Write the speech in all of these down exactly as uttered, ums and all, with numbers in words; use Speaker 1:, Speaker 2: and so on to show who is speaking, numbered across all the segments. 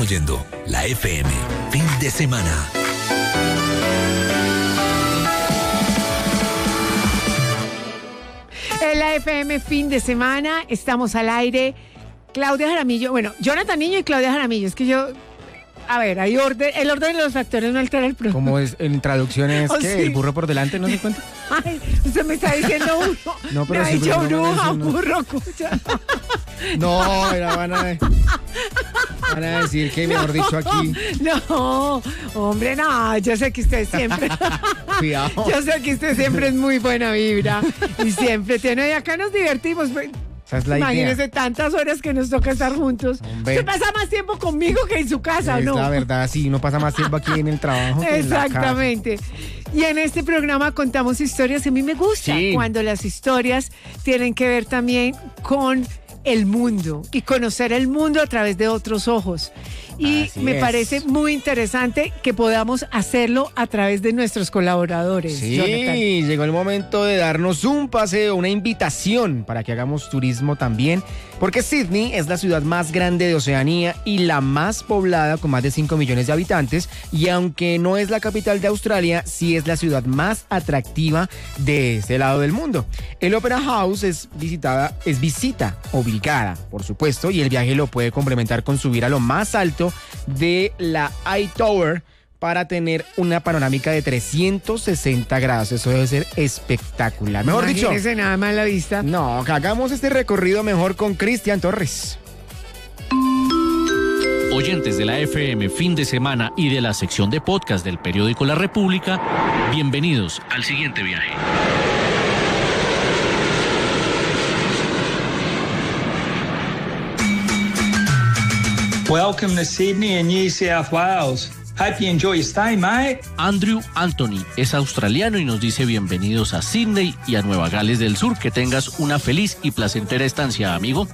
Speaker 1: oyendo la F M, fin de semana.
Speaker 2: En la F M, fin de semana, estamos al aire. Claudia Jaramillo, bueno, Jonathan Niño y Claudia Jaramillo, es que yo... A ver, hay orden, el orden de los factores no altera el programa.
Speaker 3: Como es en traducciones,
Speaker 2: Oh,
Speaker 3: ¿qué?
Speaker 2: sí.
Speaker 3: ¿El burro por delante no se cuenta?
Speaker 2: Ay, usted me está diciendo uno.
Speaker 3: No, pero
Speaker 2: me ha
Speaker 3: sí,
Speaker 2: dicho
Speaker 3: pero no me
Speaker 2: bruja,
Speaker 3: mencionó.
Speaker 2: burro, cucha.
Speaker 3: No, era, van, a, van a decir que, mejor dicho, aquí...
Speaker 2: No, hombre, no, yo sé que usted siempre...
Speaker 3: Cuidado.
Speaker 2: Yo sé que usted siempre es muy buena vibra y siempre tiene... Y acá nos divertimos.
Speaker 3: Esa es la
Speaker 2: Imagínese
Speaker 3: idea.
Speaker 2: tantas horas que nos toca estar juntos.
Speaker 3: Hombre.
Speaker 2: Usted pasa más tiempo conmigo que en su casa,
Speaker 3: Es
Speaker 2: ¿no?
Speaker 3: la verdad, sí, uno pasa más tiempo aquí en el trabajo que en la casa.
Speaker 2: Exactamente. Y en este programa contamos historias que a mí me gusta,
Speaker 3: Sí.
Speaker 2: cuando las historias tienen que ver también con el mundo y conocer el mundo a través de otros ojos. Y
Speaker 3: Así
Speaker 2: me
Speaker 3: es.
Speaker 2: parece muy interesante que podamos hacerlo a través de nuestros colaboradores.
Speaker 3: Sí,
Speaker 2: Jonathan.
Speaker 3: llegó el momento de darnos un paseo, una invitación para que hagamos turismo también, porque Sydney es la ciudad más grande de Oceanía y la más poblada con más de cinco millones de habitantes, y aunque no es la capital de Australia, sí es la ciudad más atractiva de este lado del mundo. El Opera House es visitada, es visita obligada, por supuesto, y el viaje lo puede complementar con subir a lo más alto de la iTower para tener una panorámica de trescientos sesenta grados. Eso debe ser espectacular. Mejor dicho,
Speaker 2: Imagínese nada más la vista.
Speaker 3: no, que hagamos este recorrido mejor con Cristian Torres.
Speaker 4: Oyentes de la F M fin de semana y de la sección de podcast del periódico La República, bienvenidos al siguiente viaje.
Speaker 5: Welcome to Sydney and New South Wales. Hope you enjoy your stay, mate.
Speaker 4: Andrew Anthony es australiano y nos dice bienvenidos a Sydney y a Nueva Gales del Sur. Que tengas una feliz y placentera estancia, amigo.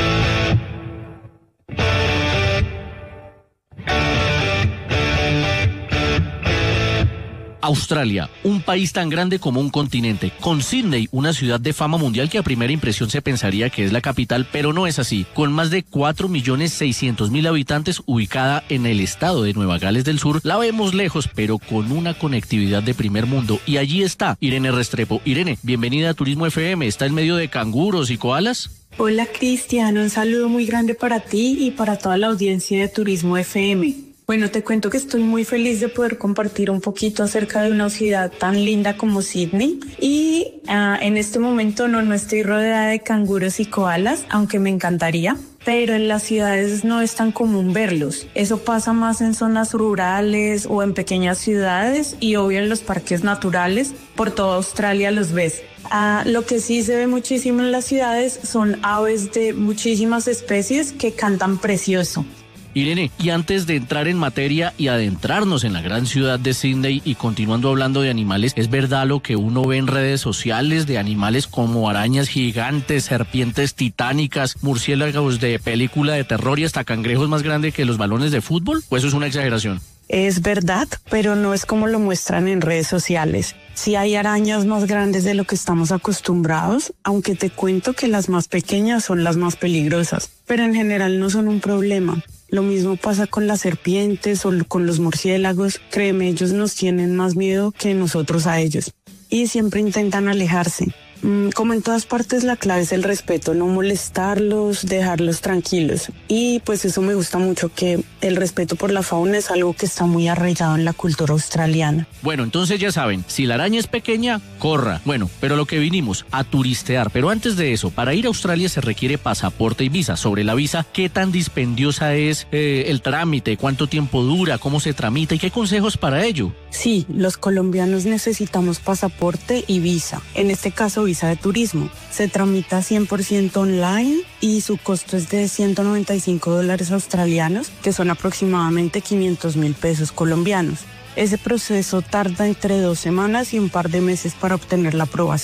Speaker 4: Australia, un país tan grande como un continente, con Sydney, una ciudad de fama mundial que a primera impresión se pensaría que es la capital, pero no es así. Con más de cuatro millones seiscientos mil habitantes, ubicada en el estado de Nueva Gales del Sur, la vemos lejos, pero con una conectividad de primer mundo. Y allí está Irene Restrepo. Irene, bienvenida a Turismo F M. ¿Está en medio de canguros y koalas?
Speaker 6: Hola Cristian, un saludo muy grande para ti y para toda la audiencia de Turismo F M. Bueno, te cuento que estoy muy feliz de poder compartir un poquito acerca de una ciudad tan linda como Sydney y uh, en este momento no, no estoy rodeada de canguros y koalas, aunque me encantaría, pero en las ciudades no es tan común verlos. Eso pasa más en zonas rurales o en pequeñas ciudades y obvio en los parques naturales, por toda Australia los ves. Uh, lo que sí se ve muchísimo en las ciudades son aves de muchísimas especies que cantan precioso.
Speaker 4: Irene, y antes de entrar en materia y adentrarnos en la gran ciudad de Sydney y continuando hablando de animales, ¿es verdad lo que uno ve en redes sociales de animales como arañas gigantes, serpientes titánicas, murciélagos de película de terror y hasta cangrejos más grandes que los balones de fútbol? ¿O eso es una exageración?
Speaker 6: Es verdad, pero no es como lo muestran en redes sociales. Sí hay arañas más grandes de lo que estamos acostumbrados, aunque te cuento que las más pequeñas son las más peligrosas, pero en general no son un problema. Lo mismo pasa con las serpientes o con los murciélagos. Créeme, ellos nos tienen más miedo que nosotros a ellos. Y siempre intentan alejarse. Como en todas partes, la clave es el respeto, no molestarlos, dejarlos tranquilos. Y pues eso me gusta mucho, que el respeto por la fauna es algo que está muy arraigado en la cultura australiana.
Speaker 4: Bueno, entonces ya saben, si la araña es pequeña, corra. Bueno, pero lo que vinimos, a turistear. Pero antes de eso, para ir a Australia se requiere pasaporte y visa. Sobre la visa, ¿qué tan dispendiosa es eh, el trámite? ¿Cuánto tiempo dura? ¿Cómo se tramita? ¿Y qué consejos para ello?
Speaker 6: Sí, los colombianos necesitamos pasaporte y visa. En este caso, visa de turismo. Se tramita cien por ciento online y su costo es de ciento noventa y cinco dólares australianos, que son aproximadamente quinientos mil pesos colombianos. Ese proceso tarda entre dos semanas y un par de meses para obtener la aprobación.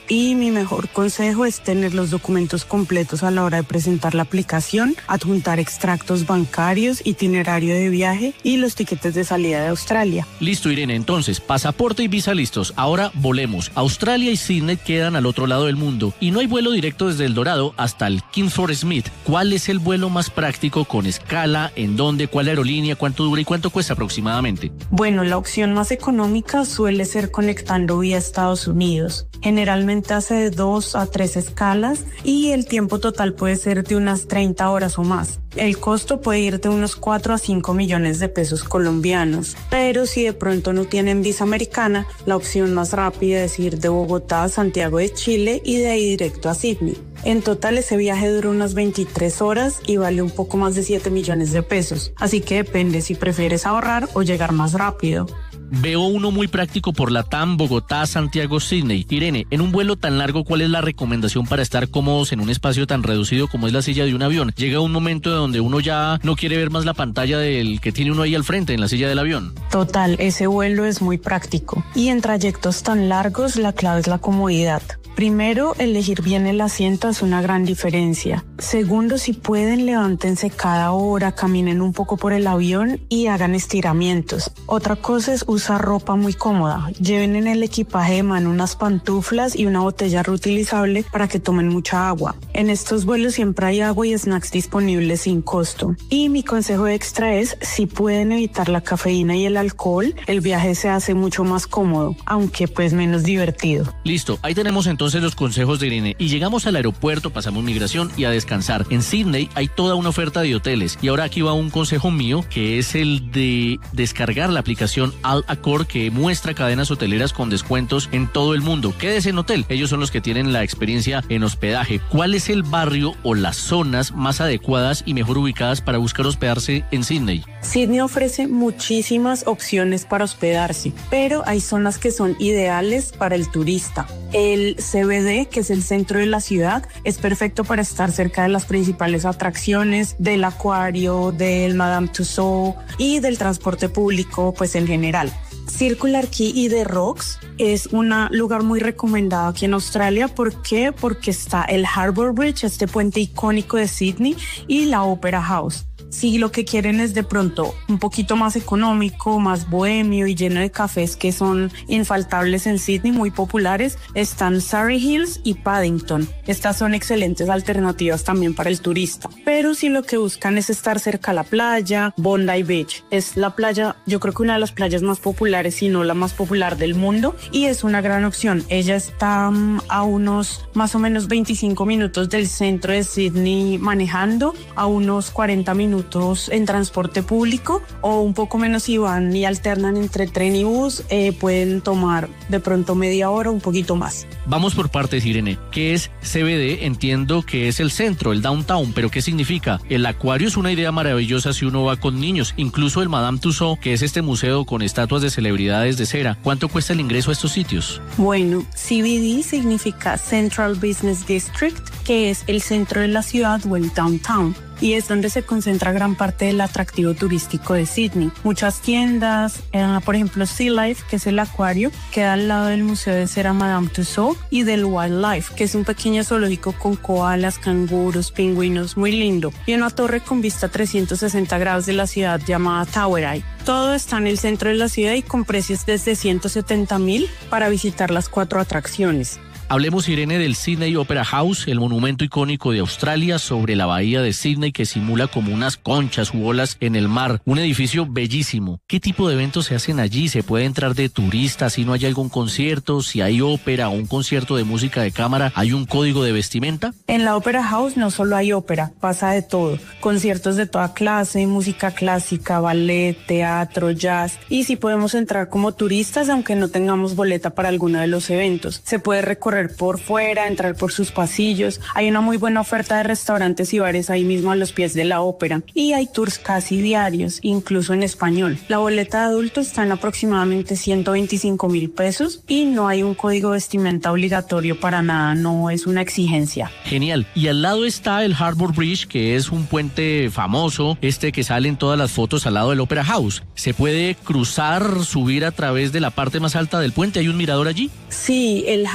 Speaker 6: Y mi mejor consejo es tener los documentos completos a la hora de presentar la aplicación, adjuntar extractos bancarios, itinerario de viaje y los tiquetes de salida de Australia.
Speaker 4: Listo, Irene, entonces, pasaporte y visa listos. Ahora volemos. Australia y Sydney quedan al otro lado del mundo y no hay vuelo directo desde El Dorado hasta el Kingsford Smith. ¿Cuál es el vuelo más práctico con escala? ¿En dónde? ¿Cuál aerolínea? ¿Cuánto dura y cuánto cuesta aproximadamente?
Speaker 6: Bueno, la opción más económica suele ser conectando vía Estados Unidos. Generalmente hace de dos a tres escalas y el tiempo total puede ser de unas treinta horas o más. El costo puede ir de unos cuatro a cinco millones de pesos colombianos, pero si de pronto no tienen visa americana, la opción más rápida es ir de Bogotá a Santiago de Chile y de ahí directo a Sydney. En total ese viaje dura unas veintitrés horas y vale un poco más de siete millones de pesos, así que depende si prefieres ahorrar o llegar más rápido.
Speaker 4: Veo uno muy práctico por la T A M, Bogotá, Santiago, Sydney. Irene, en un vuelo tan largo, ¿cuál es la recomendación para estar cómodos en un espacio tan reducido como es la silla de un avión? Llega un momento donde uno ya no quiere ver más la pantalla del que tiene uno ahí al frente en la silla del avión.
Speaker 6: Total, ese vuelo es muy práctico y en trayectos tan largos la clave es la comodidad. Primero, elegir bien el asiento es una gran diferencia. Segundo, si pueden, levántense cada hora, caminen un poco por el avión y hagan estiramientos. Otra cosa es usar ropa muy cómoda. Lleven en el equipaje de mano unas pantuflas y una botella reutilizable para que tomen mucha agua. En estos vuelos siempre hay agua y snacks disponibles sin costo. Y mi consejo extra es, si pueden evitar la cafeína y el alcohol, el viaje se hace mucho más cómodo, aunque pues menos divertido.
Speaker 4: Listo, ahí tenemos entonces Entonces los consejos de Irene. Y llegamos al aeropuerto, pasamos migración y a descansar. En Sydney hay toda una oferta de hoteles. Y ahora aquí va un consejo mío, que es el de descargar la aplicación All Accor, que muestra cadenas hoteleras con descuentos en todo el mundo. Quédese en hotel. Ellos son los que tienen la experiencia en hospedaje. ¿Cuál es el barrio o las zonas más adecuadas y mejor ubicadas para buscar hospedarse en Sydney?
Speaker 6: Sydney ofrece muchísimas opciones para hospedarse, pero hay zonas que son ideales para el turista. El C B D, que es el centro de la ciudad, es perfecto para estar cerca de las principales atracciones, del acuario, del Madame Tussauds y del transporte público, pues en general. Circular Quay y The Rocks es un lugar muy recomendado aquí en Australia. ¿Por qué? Porque está el Harbour Bridge, este puente icónico de Sydney, y la Opera House. Si lo que quieren es de pronto un poquito más económico, más bohemio y lleno de cafés que son infaltables en Sydney, muy populares, están Surrey Hills y Paddington. Estas son excelentes alternativas también para el turista. Pero si lo que buscan es estar cerca a la playa, Bondi Beach es la playa, yo creo que una de las playas más populares, si no la más popular del mundo, y es una gran opción. Ella está um, a unos más o menos veinticinco minutos del centro de Sydney manejando, a unos cuarenta minutos en transporte público, o un poco menos si van y alternan entre tren y bus, eh, pueden tomar de pronto media hora, un poquito más.
Speaker 4: Vamos por partes, Irene. ¿Qué es C B D? Entiendo que es el centro, el downtown, pero ¿qué significa? El acuario es una idea maravillosa si uno va con niños, incluso el Madame Tussauds, que es este museo con estatuas de celebridades de cera. ¿Cuánto cuesta el ingreso a estos sitios?
Speaker 6: Bueno, C B D significa Central Business District, que es el centro de la ciudad o el downtown, y es donde se concentra gran parte del atractivo turístico de Sydney. Muchas tiendas, eh, por ejemplo Sea Life, que es el acuario, queda al lado del Museo de Cera Madame Tussauds, y del Wildlife, que es un pequeño zoológico con koalas, canguros, pingüinos, muy lindo, y una torre con vista trescientos sesenta grados de la ciudad llamada Tower Eye. Todo está en el centro de la ciudad y con precios desde ciento setenta mil para visitar las cuatro atracciones.
Speaker 4: Hablemos, Irene, del Sydney Opera House, el monumento icónico de Australia sobre la bahía de Sydney que simula como unas conchas u olas en el mar. Un edificio bellísimo. ¿Qué tipo de eventos se hacen allí? ¿Se puede entrar de turista si no hay algún concierto? Si hay ópera o un concierto de música de cámara, ¿hay un código de vestimenta?
Speaker 6: En la Opera House no solo hay ópera, pasa de todo. Conciertos de toda clase, música clásica, ballet, teatro, jazz. Y si podemos entrar como turistas, aunque no tengamos boleta para alguno de los eventos. Se puede recorrer por fuera, entrar por sus pasillos. Hay una muy buena oferta de restaurantes y bares ahí mismo a los pies de la ópera. Y hay tours casi diarios, incluso en español. La boleta de adulto está en aproximadamente ciento veinticinco mil pesos y no hay un código de vestimenta obligatorio para nada, no es una exigencia.
Speaker 4: Genial. Y al lado está el Harbour Bridge, que es un puente famoso, este que sale en todas las fotos al lado del Opera House. ¿Se puede cruzar, subir a través de la parte más alta del puente? ¿Hay un mirador allí?
Speaker 6: Sí, el Harbour Bridge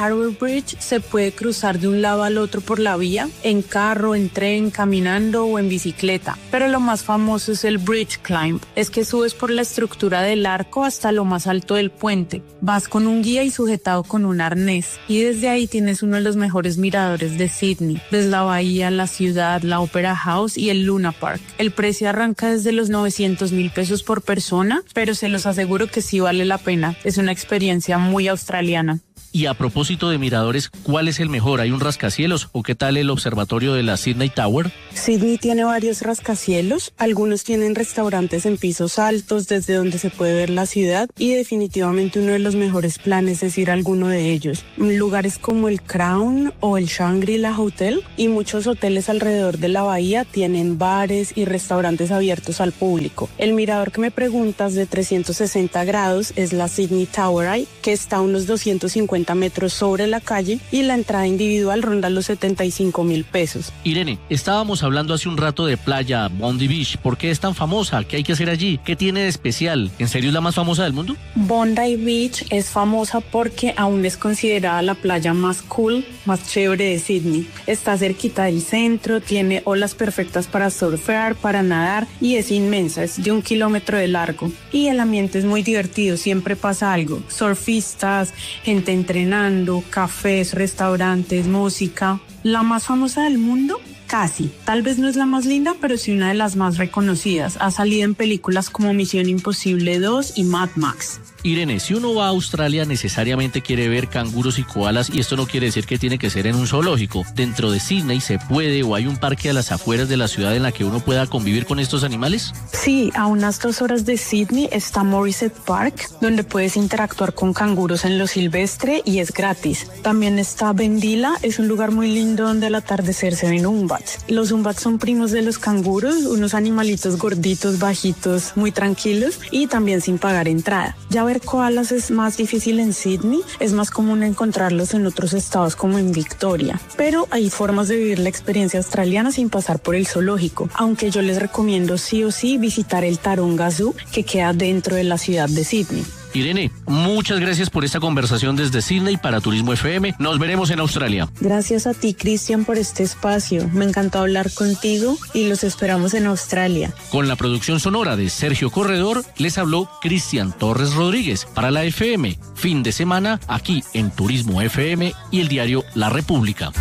Speaker 6: Bridge se puede cruzar de un lado al otro por la vía, en carro, en tren, caminando o en bicicleta. Pero lo más famoso es el Bridge Climb. Es que subes por la estructura del arco hasta lo más alto del puente. Vas con un guía y sujetado con un arnés. Y desde ahí tienes uno de los mejores miradores de Sydney. Ves la bahía, la ciudad, la Opera House y el Luna Park. El precio arranca desde los novecientos mil pesos por persona, pero se los aseguro que sí vale la pena. Es una experiencia muy australiana.
Speaker 4: Y a propósito de miradores, ¿cuál es el mejor? ¿Hay un rascacielos o qué tal el observatorio de la Sydney Tower?
Speaker 6: Sydney tiene varios rascacielos, algunos tienen restaurantes en pisos altos desde donde se puede ver la ciudad y definitivamente uno de los mejores planes es ir a alguno de ellos. Lugares como el Crown o el Shangri-La Hotel y muchos hoteles alrededor de la bahía tienen bares y restaurantes abiertos al público. El mirador que me preguntas de trescientos sesenta grados es la Sydney Tower Eye, que está a unos doscientos cincuenta metros sobre la calle y la entrada individual ronda los setenta y cinco mil pesos.
Speaker 4: Irene, estábamos hablando hace un rato de playa Bondi Beach. ¿Por qué es tan famosa? ¿Qué hay que hacer allí? ¿Qué tiene de especial? ¿En serio es la más famosa del mundo?
Speaker 6: Bondi Beach es famosa porque aún es considerada la playa más cool, más chévere de Sydney. Está cerquita del centro, tiene olas perfectas para surfear, para nadar y es inmensa, es de un kilómetro de largo. Y el ambiente es muy divertido, siempre pasa algo. Surfistas, gente entrenando, cafés, restaurantes, música. ¿La más famosa del mundo? Casi. Tal vez no es la más linda, pero sí una de las más reconocidas. Ha salido en películas como Misión Imposible dos y Mad Max.
Speaker 4: Irene, si uno va a Australia necesariamente quiere ver canguros y koalas y esto no quiere decir que tiene que ser en un zoológico. Dentro de Sydney se puede o hay un parque a las afueras de la ciudad en la que uno pueda convivir con estos animales.
Speaker 6: Sí, a unas dos horas de Sydney está Morisset Park, donde puedes interactuar con canguros en lo silvestre y es gratis. También está Bendila, es un lugar muy lindo donde al atardecer se ven umbats. Los umbats son primos de los canguros, unos animalitos gorditos, bajitos, muy tranquilos y también sin pagar entrada. Ya ver koalas es más difícil en Sydney, es más común encontrarlos en otros estados como en Victoria, pero hay formas de vivir la experiencia australiana sin pasar por el zoológico, aunque yo les recomiendo sí o sí visitar el Taronga Zoo que queda dentro de la ciudad de Sydney.
Speaker 4: Irene, muchas gracias por esta conversación desde Sydney para Turismo F M. Nos veremos en Australia.
Speaker 6: Gracias a ti, Cristian, por este espacio. Me encantó hablar contigo y los esperamos en Australia.
Speaker 4: Con la producción sonora de Sergio Corredor, les habló Cristian Torres Rodríguez para la F M. Fin de semana aquí en Turismo F M y el diario La República.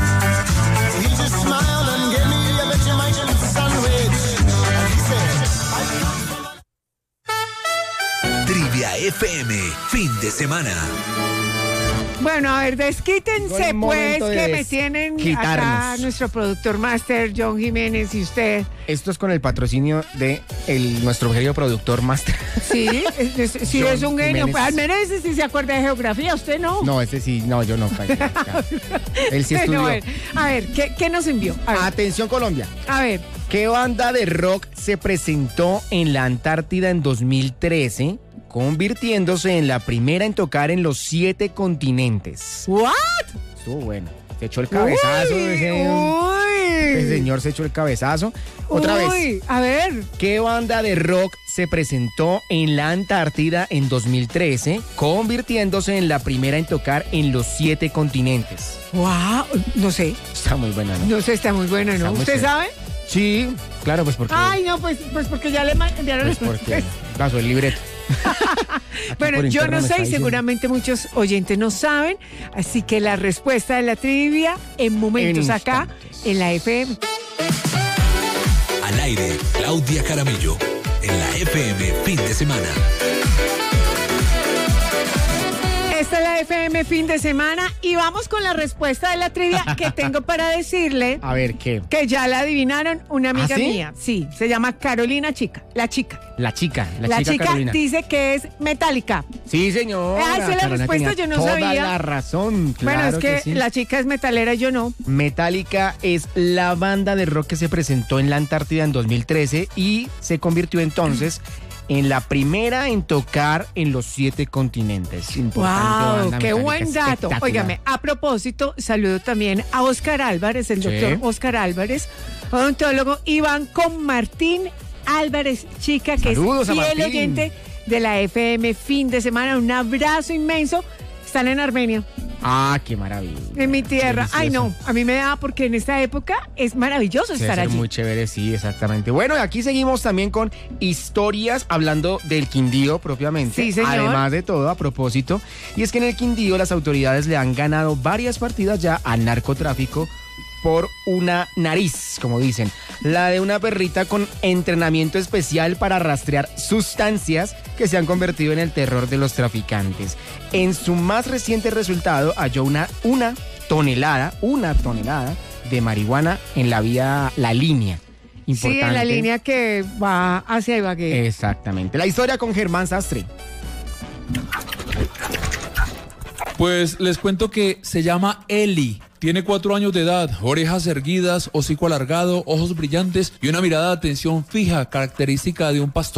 Speaker 1: Trivia F M, fin de semana.
Speaker 2: Bueno, a ver, desquítense pues,
Speaker 3: de
Speaker 2: que me tienen
Speaker 3: desquitarnos.
Speaker 2: acá nuestro productor máster, John Jiménez, y usted.
Speaker 3: Esto es con el patrocinio de el, nuestro querido productor máster.
Speaker 2: Sí, es, es, sí
Speaker 3: John
Speaker 2: es un genio.
Speaker 3: Jiménez.
Speaker 2: Pues, al menos ese sí se acuerda de geografía, usted no.
Speaker 3: No, ese sí, no, yo no. ya, ya. Él sí estudió.
Speaker 2: Bueno, a ver, a ver, ¿qué, qué nos envió? A ver,
Speaker 3: Atención, Colombia.
Speaker 2: a ver,
Speaker 3: ¿Qué banda de rock se presentó en la Antártida en dos mil trece, convirtiéndose en la primera en tocar en los siete continentes?
Speaker 2: ¿what?
Speaker 3: Estuvo bueno. Se echó el cabezazo.
Speaker 2: Uy,
Speaker 3: ese,
Speaker 2: uy.
Speaker 3: ese señor se echó el cabezazo. Otra
Speaker 2: Uy,
Speaker 3: vez.
Speaker 2: a ver,
Speaker 3: ¿Qué banda de rock se presentó en la Antártida en dos mil trece, convirtiéndose en la primera en tocar en los siete continentes?
Speaker 2: wow, no sé,
Speaker 3: Está muy buena, ¿no?
Speaker 2: no sé, está muy bueno,
Speaker 3: Está
Speaker 2: ¿no?
Speaker 3: muy
Speaker 2: ¿Usted
Speaker 3: chévere.
Speaker 2: sabe?
Speaker 3: Sí, claro, pues porque...
Speaker 2: Ay, no, pues, pues porque ya le ma- enviaron
Speaker 3: pues
Speaker 2: los
Speaker 3: porque pasó el libreto.
Speaker 2: Bueno,
Speaker 3: por
Speaker 2: yo
Speaker 3: interno
Speaker 2: no
Speaker 3: me
Speaker 2: sé
Speaker 3: está
Speaker 2: y
Speaker 3: diciendo.
Speaker 2: seguramente muchos oyentes no saben, así que la respuesta de la trivia en momentos
Speaker 3: En
Speaker 2: acá
Speaker 3: instantes.
Speaker 2: en la F M.
Speaker 1: Al aire, Claudia Jaramillo. En la F M, fin de semana.
Speaker 2: Esta es la F M fin de semana y vamos con la respuesta de la trivia que tengo para decirle
Speaker 3: A ver, ¿qué?
Speaker 2: que ya la adivinaron una amiga
Speaker 3: ¿Ah, sí?
Speaker 2: mía. Sí, se llama Carolina Chica, la chica.
Speaker 3: La chica, la,
Speaker 2: La,
Speaker 3: chica,
Speaker 2: chica
Speaker 3: Carolina.
Speaker 2: dice que es metálica.
Speaker 3: Sí, señor.
Speaker 2: Ah, esa es la respuesta, yo no sabía.
Speaker 3: Toda la razón, claro
Speaker 2: bueno, es que,
Speaker 3: sí.
Speaker 2: la chica es metalera y yo no.
Speaker 3: Metallica es la banda de rock que se presentó en la Antártida en dos mil trece y se convirtió entonces en la primera en tocar en los siete continentes. Importante
Speaker 2: ¡Wow!
Speaker 3: banda,
Speaker 2: ¡Qué
Speaker 3: Metallica,
Speaker 2: buen dato!
Speaker 3: espectacular.
Speaker 2: Óigame, a propósito, saludo también a Óscar Álvarez, el
Speaker 3: Sí.
Speaker 2: doctor Óscar Álvarez, odontólogo, y van con Martín Álvarez Chica, que
Speaker 3: Saludos a
Speaker 2: es fiel
Speaker 3: Martín.
Speaker 2: oyente de la F M fin de semana. Un abrazo inmenso. Están en Armenia.
Speaker 3: Ah, qué maravilla.
Speaker 2: En mi tierra.
Speaker 3: Delicioso.
Speaker 2: Ay, no, a mí me da porque en esta época es maravilloso
Speaker 3: Debe
Speaker 2: estar
Speaker 3: ser
Speaker 2: allí.
Speaker 3: muy chévere, sí, exactamente. Bueno, y aquí seguimos también con historias hablando del Quindío propiamente.
Speaker 2: Sí, señor.
Speaker 3: Además de todo, a propósito, y es que en el Quindío las autoridades le han ganado varias partidas ya al narcotráfico por una nariz, como dicen. La de una perrita con entrenamiento especial para rastrear sustancias que se han convertido en el terror de los traficantes. En su más reciente resultado halló una, una tonelada, una tonelada de marihuana en la vía La Línea. Importante.
Speaker 2: Sí, en la línea que va hacia Ibagué.
Speaker 3: Exactamente. La historia con Germán Sastre.
Speaker 7: Pues les cuento que se llama Eli. Tiene cuatro años de edad, orejas erguidas, hocico alargado, ojos brillantes y una mirada de atención fija, característica de un pastor